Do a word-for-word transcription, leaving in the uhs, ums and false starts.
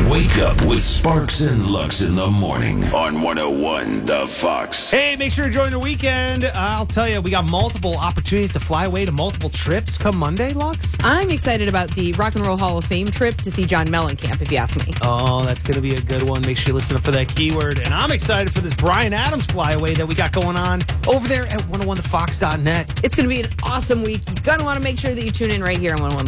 Wake up with Sparks and Lux in the morning on one oh one The Fox. Hey, make sure to join the weekend. Uh, I'll tell you, we got multiple opportunities to fly away to multiple trips come Monday, Lux. I'm excited about the Rock and Roll Hall of Fame trip to see John Mellencamp, if you ask me. Oh, that's going to be a good one. Make sure you listen for that keyword. And I'm excited for this Bryan Adams flyaway that we got going on over there at one oh one the fox dot net. It's going to be an awesome week. You're going to want to make sure that you tune in right here on one oh one The